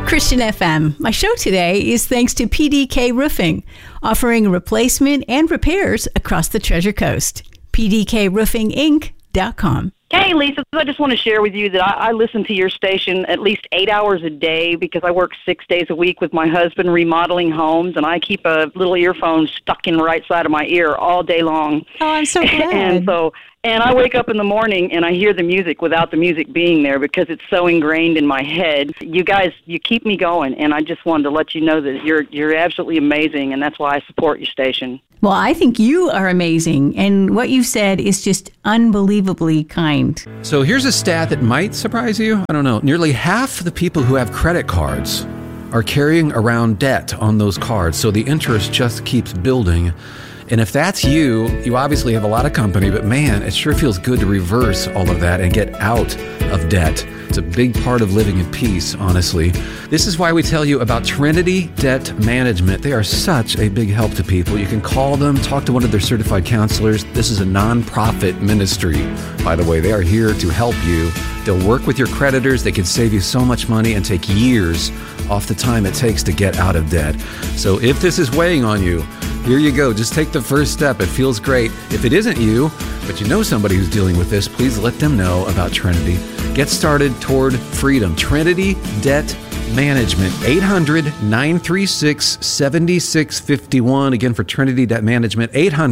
Christian FM. My show today is thanks to PDK Roofing, offering replacement and repairs across the Treasure Coast. PDKRoofingInc.com. Hey, Lisa, I just want to share with you that I listen to your station at least 8 hours a day because I work 6 days a week with my husband remodeling homes, and I keep a little earphone stuck in the right side of my ear all day long. Oh, I'm so glad. And I wake up in the morning and I hear the music without the music being there because it's so ingrained in my head. You guys, you keep me going, and I just wanted to let you know that you're absolutely amazing, and that's why I support your station. Well, I think you are amazing, and what you've said is just unbelievably kind. So here's a stat that might surprise you. I don't know. Nearly half the people who have credit cards are carrying around debt on those cards, so the interest just keeps building. And if that's you, you obviously have a lot of company, but man, it sure feels good to reverse all of that and get out of debt. It's a big part of living in peace, honestly. This is why we tell you about Trinity Debt Management. They are such a big help to people. You can call them, talk to one of their certified counselors. This is a nonprofit ministry, by the way. They are here to help you. They'll work with your creditors. They can save you so much money and take years off the time it takes to get out of debt. So if this is weighing on you, here you go. Just take the first step. It feels great. If it isn't you, but you know somebody who's dealing with this, please let them know about Trinity. Get started toward freedom. Trinity Debt Management, 800-936-7651. Again, for Trinity Debt Management,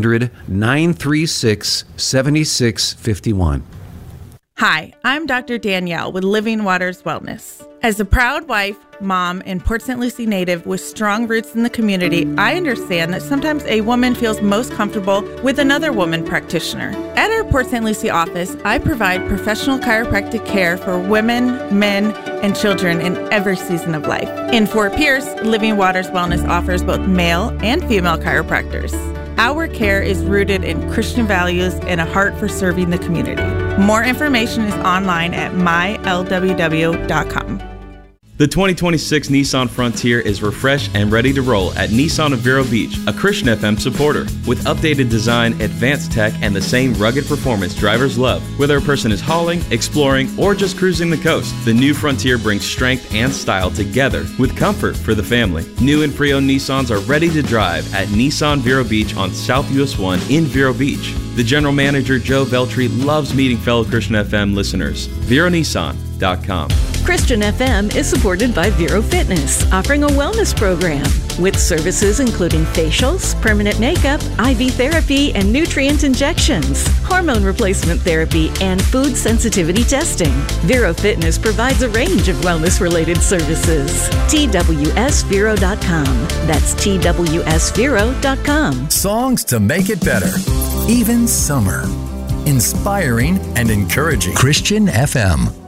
800-936-7651. Hi, I'm Dr. Danielle with Living Waters Wellness. As a proud wife, mom, and Port St. Lucie native with strong roots in the community, I understand that sometimes a woman feels most comfortable with another woman practitioner. At our Port St. Lucie office, I provide professional chiropractic care for women, men, and children in every season of life. In Fort Pierce, Living Waters Wellness offers both male and female chiropractors. Our care is rooted in Christian values and a heart for serving the community. More information is online at mylww.com. The 2026 Nissan Frontier is refreshed and ready to roll at Nissan of Vero Beach, a Christian FM supporter. With updated design, advanced tech, and the same rugged performance drivers love. Whether a person is hauling, exploring, or just cruising the coast, the new Frontier brings strength and style together with comfort for the family. New and pre-owned Nissans are ready to drive at Nissan Vero Beach on South US 1 in Vero Beach. The general manager, Joe Veltri, loves meeting fellow Christian FM listeners. VeroNissan.com. Christian FM is supported by Vero Fitness, offering a wellness program with services including facials, permanent makeup, IV therapy, and nutrient injections, hormone replacement therapy, and food sensitivity testing. Vero Fitness provides a range of wellness-related services. TWSVero.com. That's TWSVero.com. Songs to make it better, even summer. Inspiring and encouraging. Christian FM.